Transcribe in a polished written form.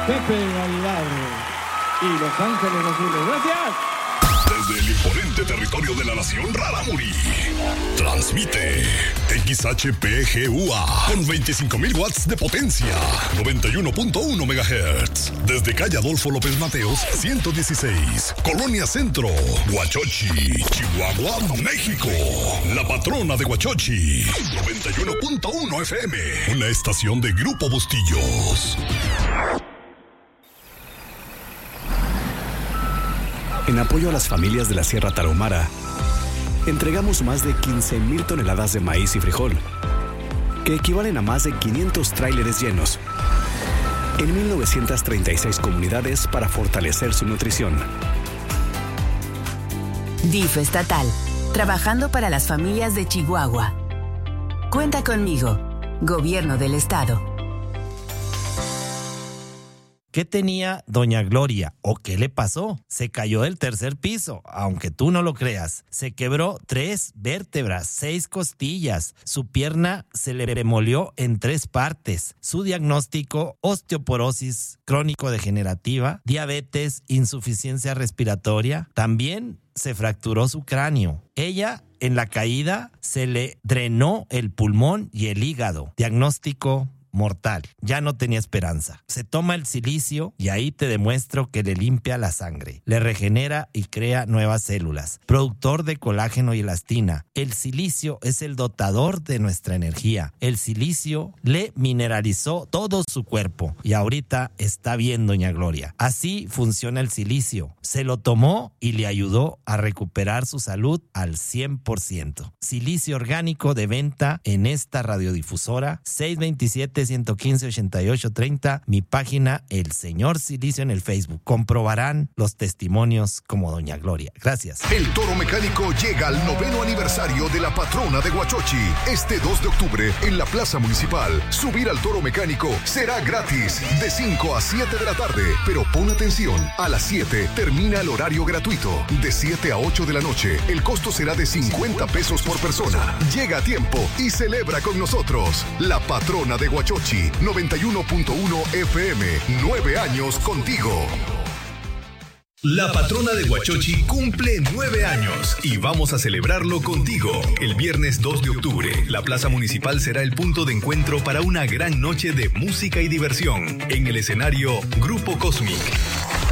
Pepe Aguilar y Los Ángeles Azules. ¡Gracias! Desde el imponente territorio de la nación Rarámuri, transmite XHPGUA con 25,000 watts de potencia, 91.1 MHz. Desde calle Adolfo López Mateos, 116, Colonia Centro, Huachochi, Chihuahua, México. La patrona de Huachochi, 91.1 FM, una estación de Grupo Bustillos. En apoyo a las familias de la Sierra Tarahumara, entregamos más de 15,000 toneladas de maíz y frijol, que equivalen a más de 500 tráileres llenos, en 1,936 comunidades para fortalecer su nutrición. DIF estatal, trabajando para las familias de Chihuahua. Cuenta conmigo, Gobierno del Estado. ¿Qué tenía doña Gloria o qué le pasó? Se cayó del tercer piso, aunque tú no lo creas. Se quebró 3 vértebras, 6 costillas. Su pierna se le remolió en 3 partes. Su diagnóstico: osteoporosis crónico-degenerativa, diabetes, insuficiencia respiratoria. También se fracturó su cráneo. Ella, en la caída, se le drenó el pulmón y el hígado. Diagnóstico: mortal. Ya no tenía esperanza. Se toma el silicio y ahí te demuestro que le limpia la sangre, le regenera y crea nuevas células, productor de colágeno y elastina. El silicio es el dotador de nuestra energía. El silicio le mineralizó todo su cuerpo y ahorita está bien doña Gloria. Así funciona el silicio. Se lo tomó y le ayudó a recuperar su salud al 100%. Silicio orgánico de venta en esta radiodifusora 627-115-8830, mi página El Señor Silicio en el Facebook. Comprobarán los testimonios como doña Gloria. Gracias. El Toro Mecánico llega al 9º aniversario de la patrona de Huachochi. Este 2 de octubre en la Plaza Municipal. Subir al Toro Mecánico será gratis de 5 a 7 de la tarde. Pero pon atención, a las 7 termina el horario gratuito. De 7 a 8 de la noche, el costo será de 50 pesos por persona. Llega a tiempo y celebra con nosotros. La patrona de Huachochi, 91.1 FM, 9 años contigo. La patrona de Huachochi cumple 9 años y vamos a celebrarlo contigo. El viernes 2 de octubre, la Plaza Municipal será el punto de encuentro para una gran noche de música y diversión. En el escenario, Grupo Cosmic.